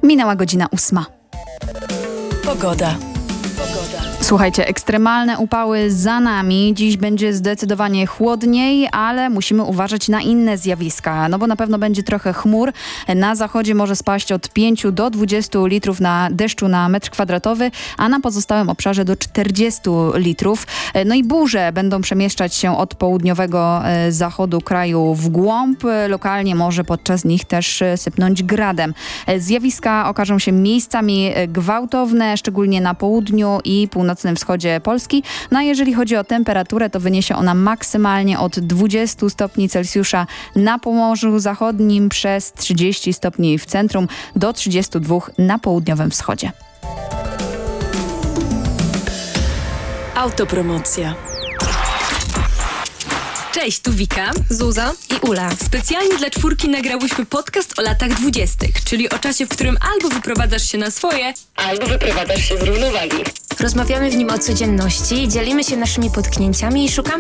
Minęła godzina 8. Pogoda. Słuchajcie, ekstremalne upały za nami. Dziś będzie zdecydowanie chłodniej, ale musimy uważać na inne zjawiska. No bo na pewno będzie trochę chmur. Na zachodzie może spaść od 5 do 20 litrów deszczu na metr kwadratowy, a na pozostałym obszarze do 40 litrów. No i burze będą przemieszczać się od południowego zachodu kraju w głąb. Lokalnie może podczas nich też sypnąć gradem. Zjawiska okażą się miejscami gwałtowne, szczególnie na południu i północnym wschodzie Polski. No a jeżeli chodzi o temperaturę, to wyniesie ona maksymalnie od 20 stopni Celsjusza na Pomorzu Zachodnim, przez 30 stopni w centrum, do 32 na południowym wschodzie. Autopromocja. Cześć, tu Wika, Zuza i Ula. Specjalnie dla czwórki nagrałyśmy podcast o latach 20., czyli o czasie, w którym albo wyprowadzasz się na swoje, Albo wyprowadzasz się z równowagi. Rozmawiamy w nim o codzienności, dzielimy się naszymi potknięciami i szukamy